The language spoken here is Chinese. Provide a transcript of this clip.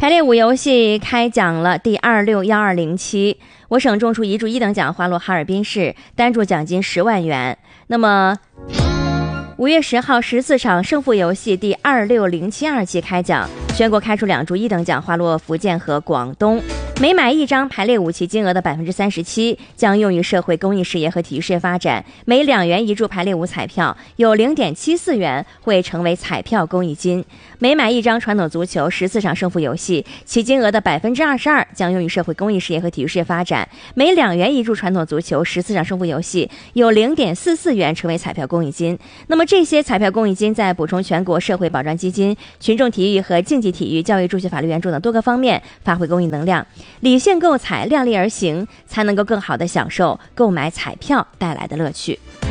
排列舞游戏开奖了，第261207，我省中处一注一等奖花落哈尔滨市，单注奖金10万元。那么5月10号14场胜负游戏第260727期开奖，全国开出2注一等奖花落福建和广东。每买一张排列舞其金额的37%将用于社会公益事业和体育事业发展，每2元一注排列舞彩票有0.74元会成为彩票公益金。每买一张传统足球14场胜负游戏，其金额的22%将用于社会公益事业和体育事业发展，每2元一注传统足球14场胜负游戏有0.44元成为彩票公益金。那么这些彩票公益金在补充全国社会保障基金、群众体育和竞技体育、教育助学、法律援助等多个方面发挥公益能量。理性购彩，量力而行，才能够更好地享受购买彩票带来的乐趣。